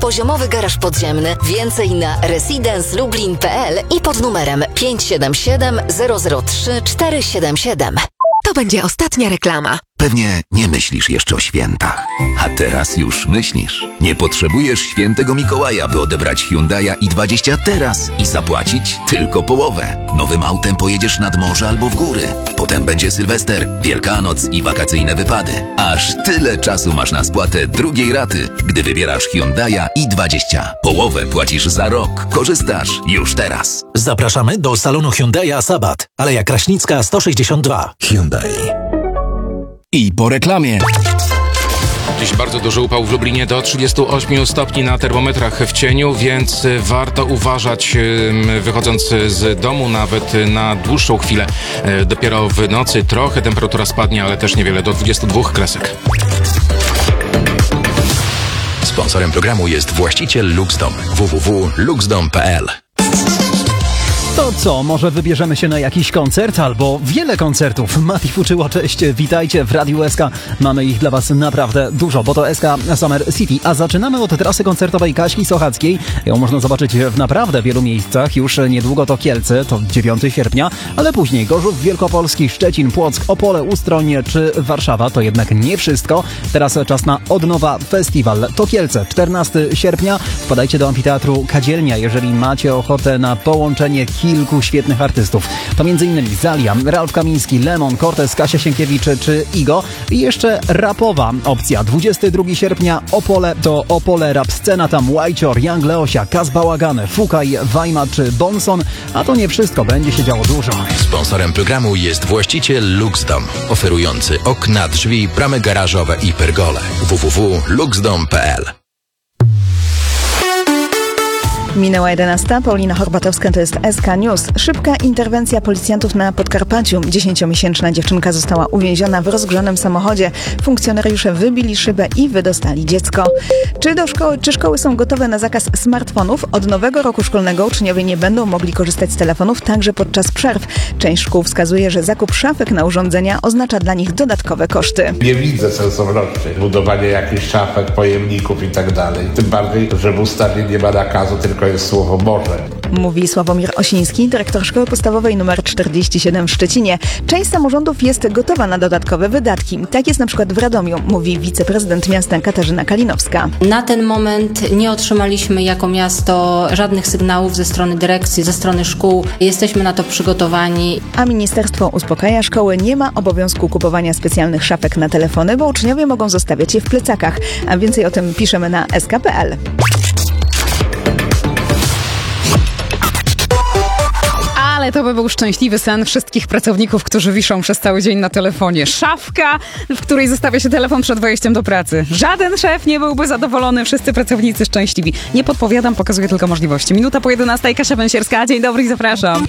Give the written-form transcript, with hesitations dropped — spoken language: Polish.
Poziomowy garaż podziemny. Więcej na residencelublin.pl i pod numerem 577 003 477. To będzie ostatnia reklama. Pewnie nie myślisz jeszcze o świętach. A teraz już myślisz. Nie potrzebujesz świętego Mikołaja, by odebrać Hyundai'a i20 teraz i zapłacić tylko połowę. Nowym autem pojedziesz nad morze albo w góry. Potem będzie Sylwester, Wielkanoc i wakacyjne wypady. Aż tyle czasu masz na spłatę drugiej raty, gdy wybierasz Hyundai'a i20. Połowę płacisz za rok. Korzystasz już teraz. Zapraszamy do salonu Hyundai'a Sabat, Aleja Kraśnicka 162. Hyundai. I po reklamie. Dziś bardzo duży upał w Lublinie, do 38 stopni na termometrach w cieniu, więc warto uważać, wychodząc z domu nawet na dłuższą chwilę. Dopiero w nocy trochę temperatura spadnie, ale też niewiele, do 22 kresek. Sponsorem programu jest właściciel LuxDom. www.luxdom.pl. To co, może wybierzemy się na jakiś koncert albo wiele koncertów? Mati Fuczyło, cześć, witajcie w Radiu SK. Mamy ich dla was naprawdę dużo, bo to SK Summer City. A zaczynamy od trasy koncertowej Kaśki Sochackiej. Ją można zobaczyć w naprawdę wielu miejscach. Już niedługo to Kielce, to 9 sierpnia, ale później Gorzów Wielkopolski, Szczecin, Płock, Opole, Ustroń czy Warszawa. To jednak nie wszystko. Teraz czas na Odnowa Festiwal. To Kielce, 14 sierpnia. Wpadajcie do Amfiteatru Kadzielnia, jeżeli macie ochotę na połączenie kilku świetnych artystów. To m.in. Zalia, Ralf Kamiński, Lemon, Cortez, Kasia Sienkiewicz czy Igo. I jeszcze rapowa opcja. 22 sierpnia Opole, to Opole Rap Scena, tam Łajcior, Young Leosia, Kaz Bałagany, Fukaj, Wajma czy Bonson. A to nie wszystko, będzie się działo dużo. Sponsorem programu jest właściciel LuxDom, oferujący okna, drzwi, bramy garażowe i pergole. www.luxdom.pl. Minęła 11. Paulina Horbatowska, to jest SK News. Szybka interwencja policjantów na Podkarpaciu. 10-miesięczna dziewczynka została uwięziona w rozgrzanym samochodzie. Funkcjonariusze wybili szybę i wydostali dziecko. Czy szkoły są gotowe na zakaz smartfonów? Od nowego roku szkolnego uczniowie nie będą mogli korzystać z telefonów także podczas przerw. Część szkół wskazuje, że zakup szafek na urządzenia oznacza dla nich dodatkowe koszty. Nie widzę sensowności budowania jakichś szafek, pojemników i tak dalej. Tym bardziej, że w ustawie nie ma nakazu, tylko jest słowo może. Mówi Sławomir Osiński, dyrektor Szkoły Podstawowej nr 47 w Szczecinie. Część samorządów jest gotowa na dodatkowe wydatki. Tak jest na przykład w Radomiu, mówi wiceprezydent miasta Katarzyna Kalinowska. Na ten moment nie otrzymaliśmy jako miasto żadnych sygnałów ze strony dyrekcji, ze strony szkół. Jesteśmy na to przygotowani. A ministerstwo uspokaja, szkoły nie ma obowiązku kupowania specjalnych szafek na telefony, bo uczniowie mogą zostawiać je w plecakach. A więcej o tym piszemy na sk.pl. Ale to by był szczęśliwy sen wszystkich pracowników, którzy wiszą przez cały dzień na telefonie. Szafka, w której zostawia się telefon przed wejściem do pracy. Żaden szef nie byłby zadowolony, wszyscy pracownicy szczęśliwi. Nie podpowiadam, pokazuję tylko możliwości. Minuta po 11, Kasia Węsierska. Dzień dobry i zapraszam.